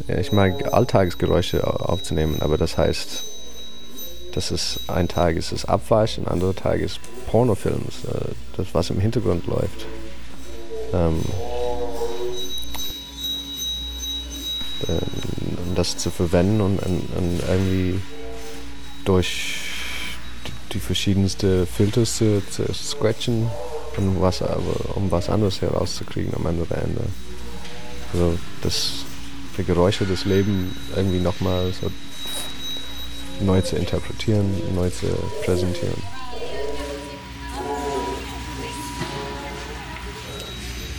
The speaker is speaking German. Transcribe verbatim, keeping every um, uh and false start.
Ja, ich mag Alltagsgeräusche au- aufzunehmen, aber das heißt, dass es ein Tag ist es Abwasch, ein anderer Tag ist Pornofilms, äh, das was im Hintergrund läuft. Ähm, äh, das zu verwenden und, und, und irgendwie durch die, die verschiedensten Filters zu, zu scratchen, um was, aber, um was anderes herauszukriegen am anderen Ende. Also das, die Geräusche des Lebens irgendwie nochmal so neu zu interpretieren, neu zu präsentieren.